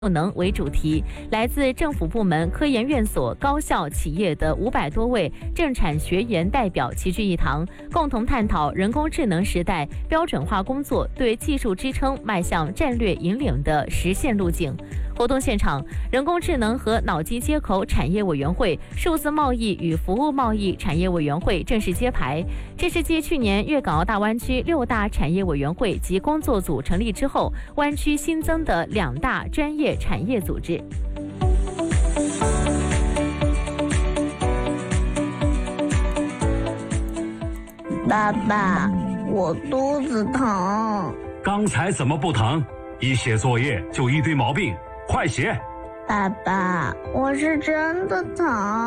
能为主题，来自政府部门、科研院所、高校、企业的500多位政产学研代表齐聚一堂，共同探讨人工智能时代标准化工作对技术支撑迈向战略引领的实现路径。活动现场，人工智能和脑机接口产业委员会、数字贸易与服务贸易产业委员会正式揭牌。这是继去年粤港澳大湾区6大产业委员会及工作组成立之后，湾区新增的2大专业产业组织。 爸爸，我肚子疼。 刚才怎么不疼？一写作业就一堆毛病，快写！ 爸爸，我是真的疼。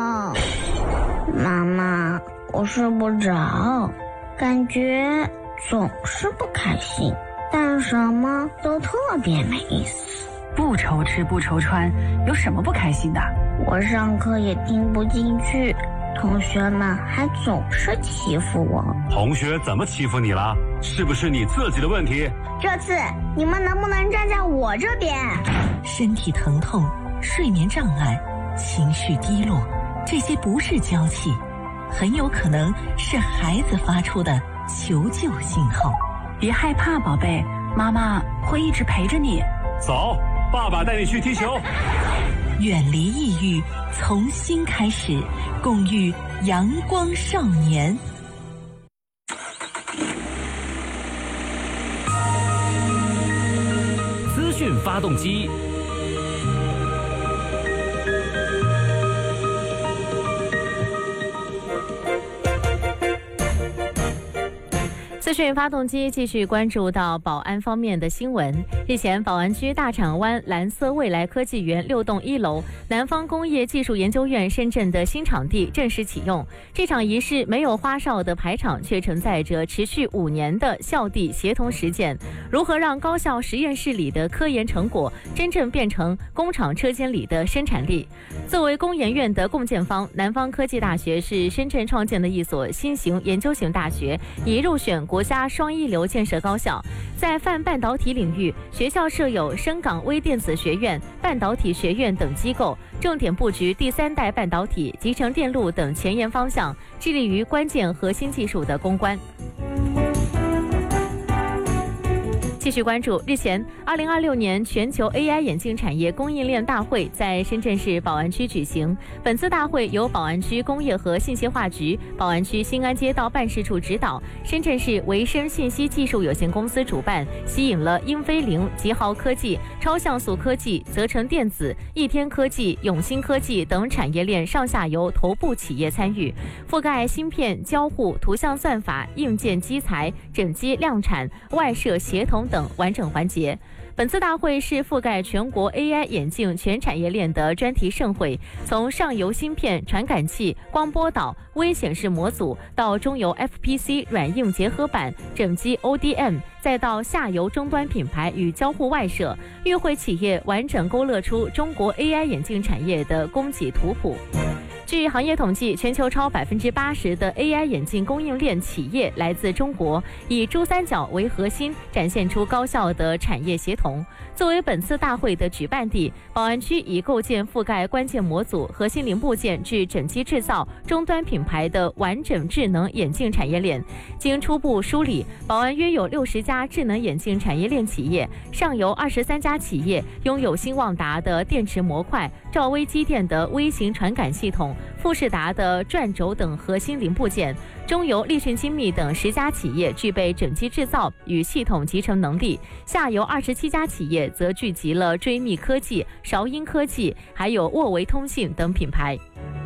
妈妈，我睡不着，感觉总是不开心，干什么都特别没意思。 不愁吃不愁穿，有什么不开心的？ 我上课也听不进去，同学们还总是欺负我。 同学怎么欺负你了？是不是你自己的问题？ 这次你们能不能站在我这边？ 身体疼痛、睡眠障碍、情绪低落，这些不是娇气，很有可能是孩子发出的求救信号。 别害怕，宝贝，妈妈会一直陪着你。 走，爸爸带你去踢球。 远离抑郁，从新开始，共育阳光少年。 资讯发动机。 资讯发动机继续关注到宝安方面的新闻。日前，宝安区大厂湾蓝色未来科技园6栋1楼南方工业技术研究院深圳的新场地正式启用。这场仪式没有花哨的排场，却承载着持续5年的校地协同实践。如何让高校实验室里的科研成果真正变成工厂车间里的生产力？作为工研院的共建方，南方科技大学是深圳创建的一所新型研究型大学，已入选国家双一流建设高校。在泛半导体领域，学校设有深港微电子学院、半导体学院等机构，重点布局第3代半导体、集成电路等前沿方向，致力于关键核心技术的攻关。继续关注，日前，2026年全球 AI 眼镜产业供应链大会在深圳市宝安区举行。本次大会由宝安区工业和信息化局、宝安区新安街道办事处指导，深圳市维生信息技术有限公司主办，吸引了英飞凌、极豪科技、超像素科技、泽成电子、易天科技、永兴科技等产业链上下游头部企业参与，覆盖芯片、交互、图像算法、硬件基材、整机量产、外设协同等完整环节。本次大会是覆盖全国 AI 眼镜全产业链的专题盛会，从上游芯片、传感器、光波导、微显示模组，到中游 FPC 软硬结合板、整机 ODM， 再到下游终端品牌与交互外设，与会企业完整勾勒出中国 AI 眼镜产业的供给图谱。据行业统计，全球超80%的 AI 眼镜供应链企业来自中国，以珠三角为核心，展现出高效的产业协同。作为本次大会的举办地，宝安区已构建覆盖关键模组、核心零部件至整机制造、终端品牌的完整智能眼镜产业链。经初步梳理，宝安约有60家智能眼镜产业链企业，上游23家企业拥有新旺达的电池模块、兆微机电的微型传感系统、富士达的转轴等核心零部件，中游立讯精密等10家企业具备整机制造与系统集成能力，下游27家企业则聚集了追觅科技、韶音科技还有沃维通信等品牌。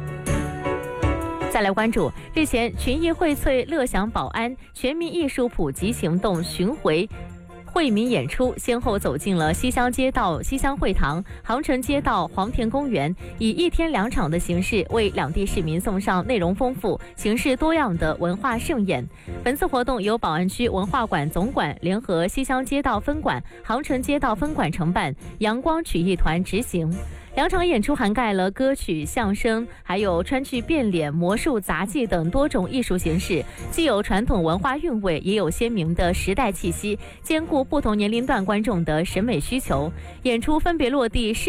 再来关注，日前群益荟萃乐享宝安全民艺术普及行动巡回惠民演出先后走进了西乡街道西乡会堂、杭城街道黄田公园，以1天2场的形式为两地市民送上内容丰富、形式多样的文化盛宴。本次活动由宝安区文化馆总馆联合西乡街道分馆、杭城街道分馆承办，阳光曲艺团执行。 2场演出涵盖了歌曲、相声，还有川剧、变脸、魔术、杂技等多种艺术形式，既有传统文化韵味，也有鲜明的时代气息，兼顾不同年龄段观众的审美需求。演出分别落地